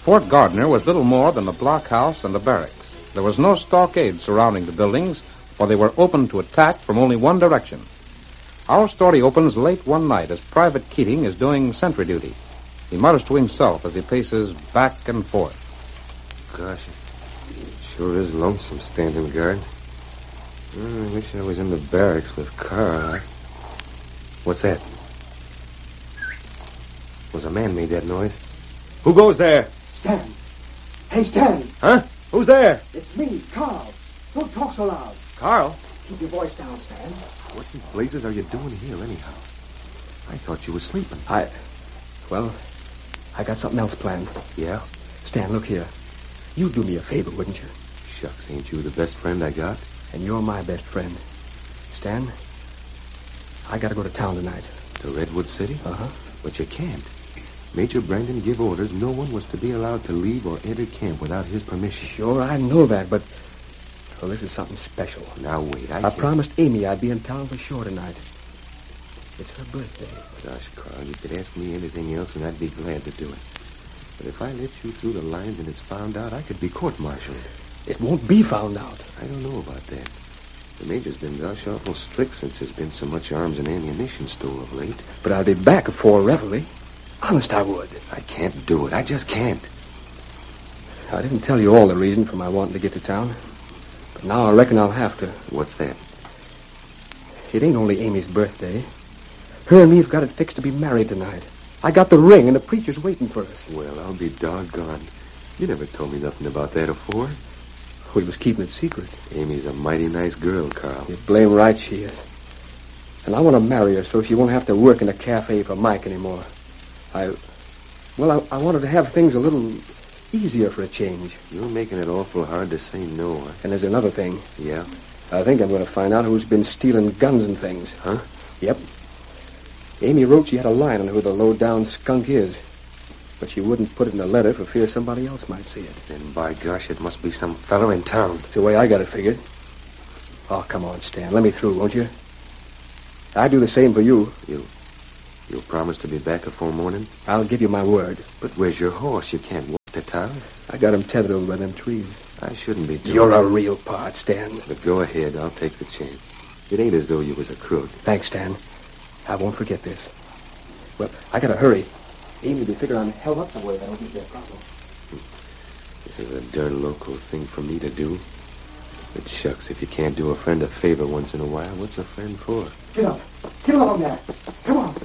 Fort Gardner was little more than a blockhouse and a barracks. There was no stockade surrounding the buildings, for they were open to attack from only one direction. Our story opens late one night as Private Keating is doing sentry duty. He mutters to himself as he paces back and forth. Gosh, it sure is lonesome standing guard. I wish I was in the barracks with Carl. What's that? Was a man made that noise? Who goes there? Stan. Hey, Stan. Huh? Who's there? It's me, Carl. Don't talk so loud. Carl? Keep your voice down, Stan. What in blazes are you doing here, anyhow? I thought you were sleeping. Well, I got something else planned. Yeah? Stan, look here. You'd do me a favor, wouldn't you? Shucks, ain't you the best friend I got? And you're my best friend. Stan, I gotta go to town tonight. To Redwood City? Uh-huh. But you can't. Major Brandon gave orders no one was to be allowed to leave or enter camp without his permission. Sure, I know that, but... Well, this is something special. Now, wait, I promised Amy I'd be in town for sure tonight. It's her birthday. Gosh, Carl, you could ask me anything else and I'd be glad to do it. But if I let you through the lines and it's found out, I could be court-martialed. It won't be found out. I don't know about that. The Major's been gosh awful strict since there's been so much arms and ammunition stole of late. But I'll be back before reveille. Honest, I would. I can't do it. I just can't. I didn't tell you all the reason for my wanting to get to town. But now I reckon I'll have to. What's that? It ain't only Amy's birthday. Her and me've got it fixed to be married tonight. I got the ring, and the preacher's waiting for us. Well, I'll be doggone. You never told me nothing about that afore. We was keeping it secret. Amy's a mighty nice girl, Carl. You're blame right she is. And I want to marry her so she won't have to work in a cafe for Mike anymore. I wanted to have things a little easier for a change. You're making it awful hard to say no. And there's another thing. Yeah? I think I'm going to find out who's been stealing guns and things. Huh? Yep. Amy wrote she had a line on who the low-down skunk is. But she wouldn't put it in a letter for fear somebody else might see it. Then, by gosh, it must be some fellow in town. That's the way I got it figured. Oh, come on, Stan. Let me through, won't you? I'd do the same for you. You'll promise to be back before morning? I'll give you my word. But where's your horse? You can't walk to town. I got him tethered over by them trees. I shouldn't be doing You're that. a real part, Stan. But go ahead. I'll take the chance. It ain't as though you was a crook. Thanks, Stan. I won't forget this. Well, I gotta hurry. Amy will be figuring on held up somewhere if I don't get there properly. This is a dirt local thing for me to do. But shucks, if you can't do a friend a favor once in a while, what's a friend for? Get up. Get along there. Come on.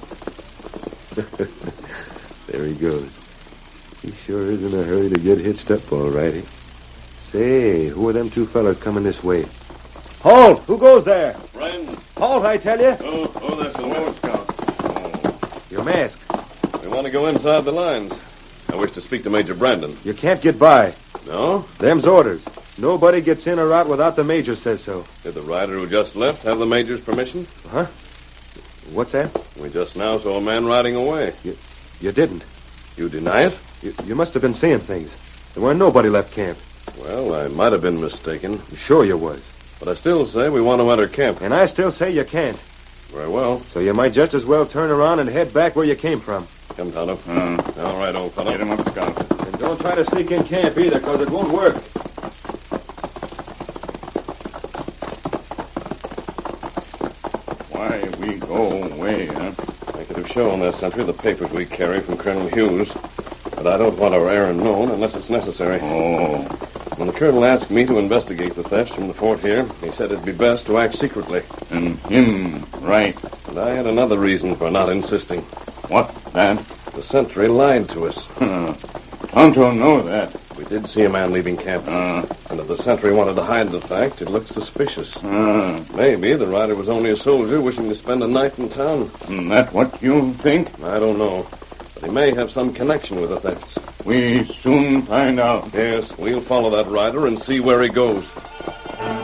There he goes. He sure is in a hurry to get hitched up, all righty. Say, who are them two fellas coming this way? Halt! Who goes there? Friend. Halt, I tell you. Oh, that's the Lord Scout. Your mask. We want to go inside the lines. I wish to speak to Major Brandon. You can't get by. No? Them's orders. Nobody gets in or out without the Major says so. Did the rider who just left have the Major's permission? Huh? What's that? We just now saw a man riding away. You didn't. You deny it? You must have been seeing things. There weren't nobody left camp. Well, I might have been mistaken. I'm sure you was. But I still say we want to enter camp. And I still say you can't. Very well. So you might just as well turn around and head back where you came from. Come, Tonto. All right, old fellow. Get him up, Scout. And don't try to sneak in camp either, because it won't work. Why we go away, huh? I could have shown that sentry the papers we carry from Colonel Hughes. But I don't want our errand known unless it's necessary. Oh. When the colonel asked me to investigate the thefts from the fort here, he said it'd be best to act secretly. And him, right. And I had another reason for not insisting. What, that? The sentry lied to us. Tonto know that. We did see a man leaving camp. And if the sentry wanted to hide the fact, it looked suspicious. Maybe the rider was only a soldier wishing to spend a night in town. And that what you think? I don't know. But he may have some connection with the thefts. We soon find out. Yes, we'll follow that rider and see where he goes.